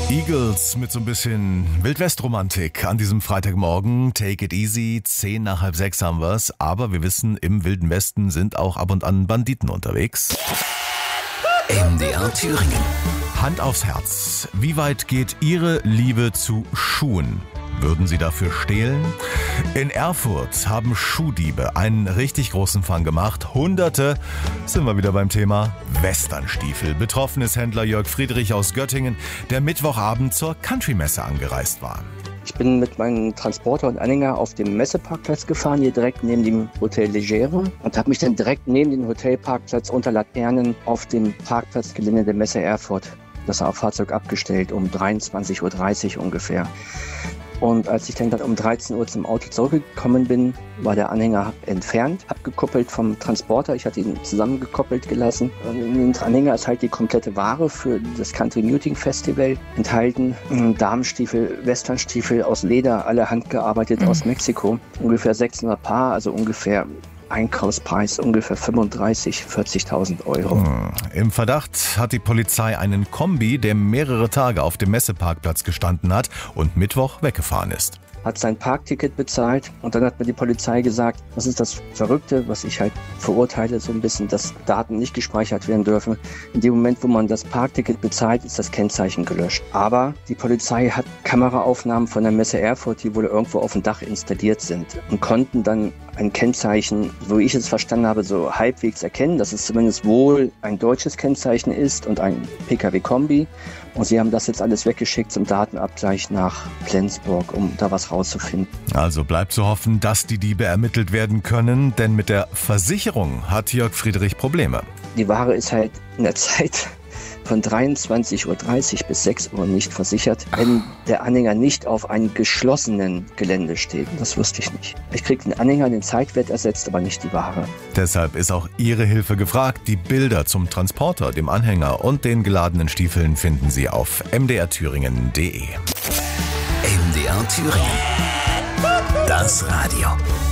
Eagles mit so ein bisschen Wildwest-Romantik an diesem Freitagmorgen. Take it easy, 5:10 haben wir's. Aber wir wissen, im Wilden Westen sind auch ab und an Banditen unterwegs. MDR Thüringen. Hand aufs Herz. Wie weit geht Ihre Liebe zu Schuhen? Würden Sie dafür stehlen? In Erfurt haben Schuhdiebe einen richtig großen Fang gemacht. Hunderte, sind wir wieder beim Thema Westernstiefel. Betroffen ist Händler Jörg Friedrich aus Göttingen, der Mittwochabend zur Countrymesse angereist war. Ich bin mit meinem Transporter und Anhänger auf dem Messeparkplatz gefahren, hier direkt neben dem Hotel Legere, und habe mich dann direkt neben dem Hotelparkplatz unter Laternen auf dem Parkplatzgelände der Messe Erfurt das Fahrzeug abgestellt, um 23:30 Uhr ungefähr. Und als ich dann um 13 Uhr zum Auto zurückgekommen bin, war der Anhänger entfernt, abgekuppelt vom Transporter. Ich hatte ihn zusammengekoppelt gelassen. Und in den Anhänger ist halt die komplette Ware für das Country Muting Festival enthalten. Damenstiefel, Westernstiefel aus Leder, alle handgearbeitet aus Mexiko. Ungefähr 600 Paar, also ungefähr Einkaufspreis ungefähr 35.000, 40.000 Euro. Im Verdacht hat die Polizei einen Kombi, der mehrere Tage auf dem Messeparkplatz gestanden hat und Mittwoch weggefahren ist. Hat sein Parkticket bezahlt und dann hat mir die Polizei gesagt, das ist das Verrückte, was ich halt verurteile so ein bisschen, dass Daten nicht gespeichert werden dürfen. In dem Moment, wo man das Parkticket bezahlt, ist das Kennzeichen gelöscht. Aber die Polizei hat Kameraaufnahmen von der Messe Erfurt, die wohl irgendwo auf dem Dach installiert sind und konnten dann ein Kennzeichen, so ich es verstanden habe, so halbwegs erkennen, dass es zumindest wohl ein deutsches Kennzeichen ist und ein Pkw-Kombi. Und sie haben das jetzt alles weggeschickt zum Datenabgleich nach Flensburg, um da was rauszufinden. Also bleibt zu hoffen, dass die Diebe ermittelt werden können, denn mit der Versicherung hat Jörg Friedrich Probleme. Die Ware ist halt in der Zeit von 23:30 Uhr bis 6 Uhr nicht versichert, wenn der Anhänger nicht auf einem geschlossenen Gelände steht. Das wusste ich nicht. Ich kriege den Anhänger, den Zeitwert ersetzt, aber nicht die Ware. Deshalb ist auch Ihre Hilfe gefragt. Die Bilder zum Transporter, dem Anhänger und den geladenen Stiefeln finden Sie auf mdrthüringen.de. MDR Thüringen. Das Radio.